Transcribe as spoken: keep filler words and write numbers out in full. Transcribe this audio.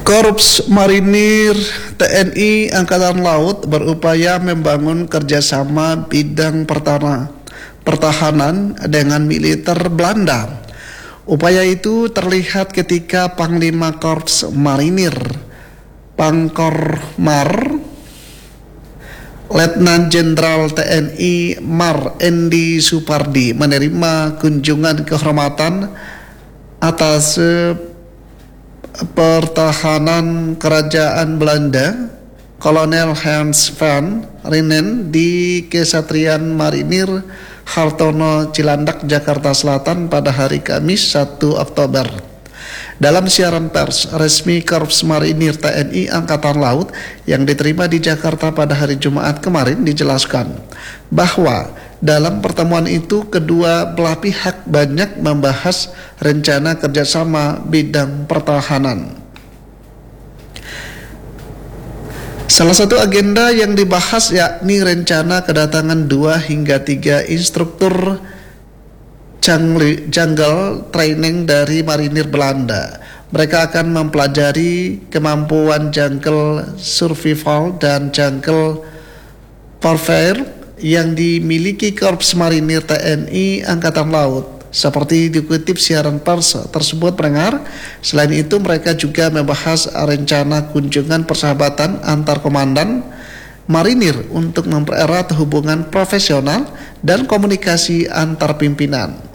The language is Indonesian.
Korps Marinir T N I Angkatan Laut berupaya membangun kerjasama bidang pertana, pertahanan dengan militer Belanda. Upaya itu terlihat ketika Panglima Korps Marinir Pangkormar Letnan Jenderal T N I Mar Endi Supardi menerima kunjungan kehormatan atas pertahanan Kerajaan Belanda Kolonel Hans van Renen di Kesatrian Marinir Hartono Cilandak, Jakarta Selatan pada hari Kamis satu Oktober. Dalam siaran pers resmi Korps Marinir T N I Angkatan Laut yang diterima di Jakarta pada hari Jumat kemarin dijelaskan bahwa dalam pertemuan itu kedua belah pihak banyak membahas rencana kerjasama bidang pertahanan. Salah satu agenda yang dibahas yakni rencana kedatangan dua hingga tiga instruktur jungle training dari marinir Belanda. Mereka akan mempelajari kemampuan jungle survival dan jungle warfare yang dimiliki Korps Marinir T N I Angkatan Laut. Seperti dikutip siaran pers tersebut pendengar, selain itu mereka juga membahas rencana kunjungan persahabatan antar komandan marinir untuk mempererat hubungan profesional dan komunikasi antar pimpinan.